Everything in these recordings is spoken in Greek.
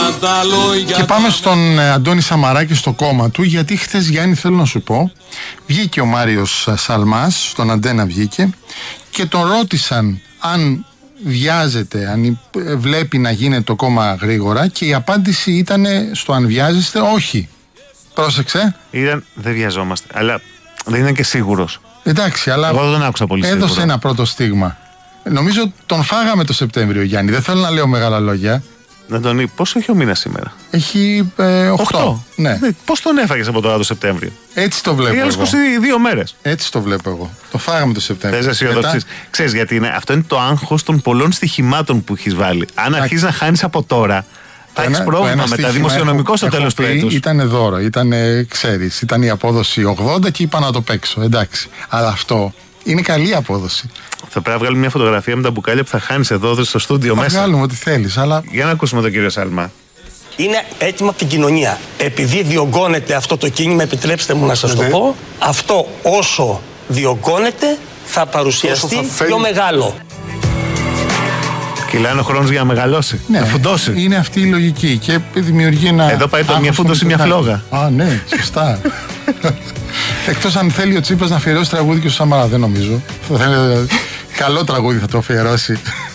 Και πάμε στον Αντώνη Σαμαρά και στο κόμμα του, γιατί χθες, Γιάννη, θέλω να σου πω, βγήκε ο Μάριος Σαλμάς, στον Αντένα βγήκε, και τον ρώτησαν αν βιάζεται, αν βλέπει να γίνεται το κόμμα γρήγορα, και η απάντηση ήταν στο αν βιάζεστε, όχι. Πρόσεξε. Δεν βιαζόμαστε, αλλά δεν είναι και σίγουρος. Εντάξει, αλλά εγώ δεν τον άκουσα πολύ σίγουρο. Έδωσε ένα πρώτο στίγμα. Νομίζω τον φάγαμε το Σεπτέμβριο, Γιάννη. Δεν θέλω να λέω μεγάλα λόγια. Πόσο έχει ο μήνας σήμερα? Έχει 8. Ναι. Πώς τον έφαγες από τώρα το Σεπτέμβριο? Έτσι το βλέπω. Οι άλλες 22 μέρες. Έτσι το βλέπω εγώ. Το φάγαμε το Σεπτέμβριο. Θες αισιοδοξείς. Ξέρεις γιατί αυτό είναι το άγχος των πολλών στοιχημάτων που έχεις βάλει. Αν αρχίσεις να χάνεις από τώρα, θα έχεις πρόβλημα με τα δημοσιονομικό στο τέλος του έτους. Ήταν δώρο, ξέρεις, ήταν η απόδοση 80 και είπα να το παίξω. Εντάξει. Αλλά αυτό είναι καλή απόδοση. Θα πρέπει να βγάλουμε μια φωτογραφία με τα μπουκάλια που θα χάνεις εδώ στο στούντιο μέσα. Θα βγάλουμε ό,τι θέλεις, αλλά. Για να ακούσουμε τον κύριο Σαλμά. Είναι έτοιμο από την κοινωνία. Επειδή διωγγώνεται αυτό το κίνημα, επιτρέψτε μου να σας το πω, αυτό όσο διωγγώνεται θα παρουσιαστεί πιο μεγάλο. Κυλάει ο χρόνος για να μεγαλώσει, ναι, να φουντώσει. Είναι αυτή η λογική και δημιουργεί ένα. Εδώ πάει μια φούντωση, μια φλόγα. Α, ναι, σωστά. Εκτός αν θέλει ο Τσίπρας να αφιερώσει τραγούδι και στο Σαμαρά, δεν νομίζω. Καλό τραγούδι θα το αφιερώσει.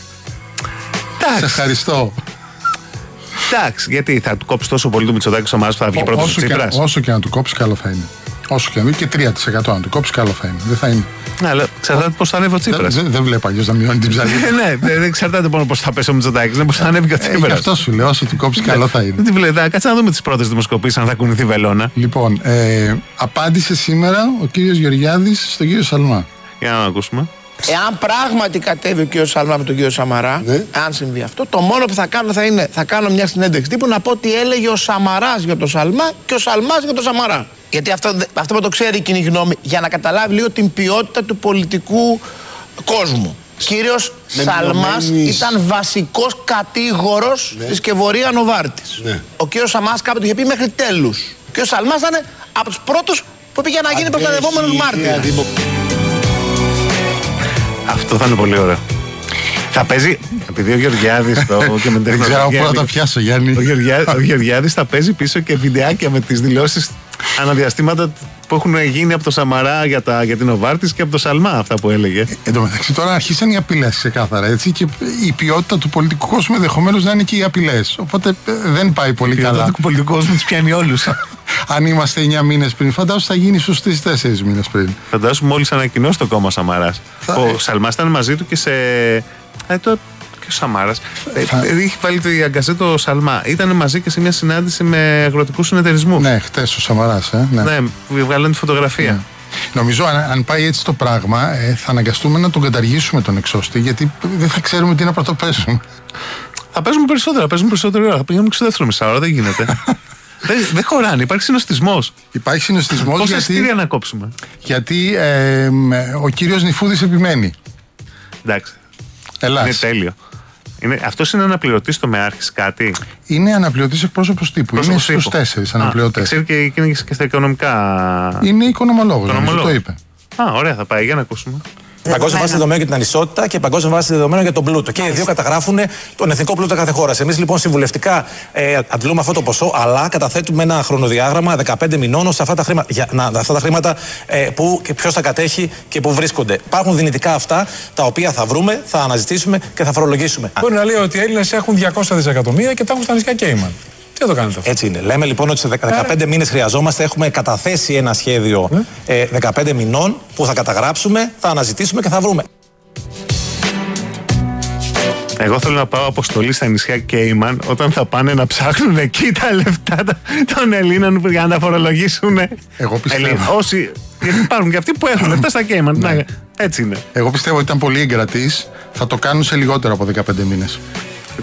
Σε ευχαριστώ. Εντάξει, γιατί θα του κόψει τόσο πολύ το Μητσοτάκη ο Σαμαράς που θα βγει πρώτος ο Τσίπρας? Όσο και να του κόψει, καλό θα είναι. Όσο και να βγει και 3% να του κόψει, καλό θα είναι. Δεν θα είναι. Ναι, αλλά εξαρτάται πώς θα ανέβει ο Τσίπρας. Δεν βλέπω αλλιώς να μειώνει την ψαλίδα. Ναι, δεν εξαρτάται μόνο πώς θα πέσει ο Μητσοτάκης, δεν πώς θα ανέβει και ο Τσίπρας. Γι' αυτό σου λέω, όσο του κόψει, καλό θα είναι. Δεν τη βλέπω. Κάτσε να δούμε τις πρώτες δημοσκοπήσεις, αν θα κουνηθεί η βελόνα. Λοιπόν, απάντησε σήμερα ο κύριος Γεωργιάδης στον κύριο Σαλμά. Για να ακούσουμε. Εάν πράγματι κατέβει ο κύριος Σαλμά με τον κύριο Σαμαρά, αν συμβεί αυτό, το μόνο που θα κάνω θα κάνω μια συνέντευξη τύπου να πω τι έλεγε ο Σαμαράς για τον Σαλμά και ο Σαλμάς για τον Σαμαρά. Γιατί αυτό που το ξέρει η κοινή γνώμη, για να καταλάβει λίγο την ποιότητα του πολιτικού κόσμου. Κύριος Σαλμάς ήταν βασικός κατήγορος της Κεβορία Νοβάρτης. Ο κύριος Σαλμάς κάποτε είχε πει μέχρι τέλους. Ο κύριος Σαλμάς ήταν από τους πρώτους που πήγε να γίνει προστατευόμενος μάρτυρας. Αυτό θα είναι πολύ ωραίο. Θα παίζει, επειδή ο Γεωργιάδης δεν ξέρω πού να το πιάσω, Γιάννη. Ο Γεωργιάδης θα παίζει πίσω και βιντεάκια με τις δηλώσεις αναδιαστήματα που έχουν γίνει από το Σαμαρά για την Νοβάρτης και από το Σαλμά, αυτά που έλεγε. Εν τω μεταξύ, τώρα αρχίσαν οι απειλές ξεκάθαρα, έτσι, και η ποιότητα του πολιτικού κόσμου ενδεχομένως να είναι και οι απειλές. Οπότε δεν πάει πολύ καλά. Η ποιότητα του πολιτικού κόσμου τους πιάνει όλους. Αν είμαστε 9 μήνες πριν, φαντάσου θα γίνει στους 3-4 μήνες πριν. Φαντάσου μόλις ανακοινώσει το κόμμα Σαμαράς. Ο Σαλμάς ήταν μαζί του και σε. Και ο Σαμάρας. Είχε βάλει το Αγκαζέτο ο Σαλμά. Ήταν μαζί και σε μια συνάντηση με αγροτικούς συνεταιρισμούς. Ναι, χτες ο Σαμαράς. Ναι, βγάλανε τη φωτογραφία. Ναι. Νομίζω αν πάει έτσι το πράγμα, θα αναγκαστούμε να τον καταργήσουμε τον εξώστη, γιατί δεν θα ξέρουμε τι να πρωτοπέσουμε. Θα παίζουμε περισσότερη ώρα. Θα πηγαίνουμε και στο δεύτερο μισάωρο, δεν γίνεται. Δεν χωράνε, υπάρχει συνοστισμός. Υπάρχει συνοστισμός. Πόσα εισιτήρια να κόψουμε? Γιατί ο κύριος Νιφούδης επιμένει. Εντάξει. Ελλάς. Είναι τέλειο. Αυτός είναι αναπληρωτής τομεάρχης κάτι? Είναι αναπληρωτής εκπρόσωπος τύπου. Είναι στους 4 αναπληρωτές. Ξέρει και στα οικονομικά. Είναι οικονομολόγος, το είπε. Ωραία, θα πάει, για να ακούσουμε. Παγκόσμια βάση δεδομένων για την ανισότητα και παγκόσμια βάση δεδομένων για τον πλούτο. Και οι δύο καταγράφουν τον εθνικό πλούτο κάθε χώρα. Εμείς λοιπόν συμβουλευτικά αντλούμε αυτό το ποσό, αλλά καταθέτουμε ένα χρονοδιάγραμμα 15 μηνών ώστε αυτά τα χρήματα που και ποιος τα κατέχει και που βρίσκονται. Υπάρχουν δυνητικά αυτά τα οποία θα βρούμε, θα αναζητήσουμε και θα φορολογήσουμε. Μπορεί να λέει ότι οι Έλληνες έχουν 200 δισεκατομμύρια και τα έχουν στα νησιά Κέιμαν. Τι θα το κάνετε αυτό? Έτσι είναι. Λέμε λοιπόν ότι σε 15 μήνες χρειαζόμαστε. Έχουμε καταθέσει ένα σχέδιο 15 μηνών που θα καταγράψουμε, θα αναζητήσουμε και θα βρούμε. Εγώ θέλω να πάω αποστολή στα νησιά Κέιμαν όταν θα πάνε να ψάχνουν εκεί τα λεφτά των Ελλήνων για να τα φορολογήσουν. Εγώ πιστεύω. Γιατί υπάρχουν και αυτοί που έχουν λεφτά στα Κέιμαν. Ναι. Έτσι είναι. Εγώ πιστεύω ότι ήταν πολύ εγκρατής. Θα το κάνουν σε λιγότερο από 15 μήνες.